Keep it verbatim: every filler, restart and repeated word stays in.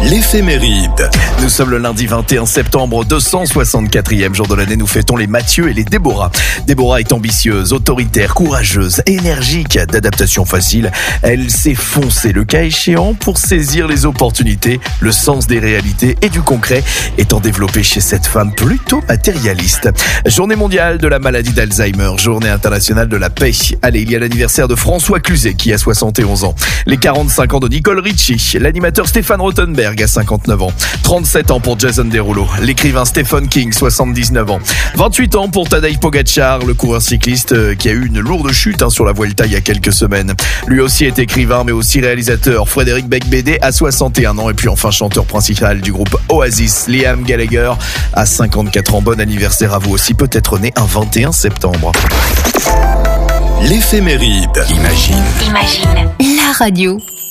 L'éphéméride. Nous sommes le lundi vingt et un septembre, deux cent soixante-quatrième jour de l'année. Nous fêtons les Mathieu et les Déborah. Déborah est ambitieuse, autoritaire, courageuse, énergique, d'adaptation facile. Elle sait foncer le cas échéant pour saisir les opportunités. Le sens des réalités et du concret étant développé chez cette femme plutôt matérialiste. Journée mondiale de la maladie d'Alzheimer, journée internationale de la paix. Allez, il y a l'anniversaire de François Cluzet qui a soixante et onze ans. Les quarante-cinq ans de Nicole Richie, l'animateur Stéphane Rothenberg à cinquante-neuf ans. trente-sept ans pour Jason Derulo, l'écrivain Stephen King, soixante-dix-neuf ans. vingt-huit ans pour Tadej Pogacar, le coureur cycliste qui a eu une lourde chute hein, sur la Vuelta il y a quelques semaines. Lui aussi est écrivain mais aussi réalisateur. Frédéric Becbédé à soixante et un ans. Et puis enfin chanteur principal du groupe Oasis, Liam Gallagher à cinquante-quatre ans. Bon anniversaire à vous aussi, peut-être né un vingt et un septembre. L'éphéméride. Imagine. Imagine. La radio.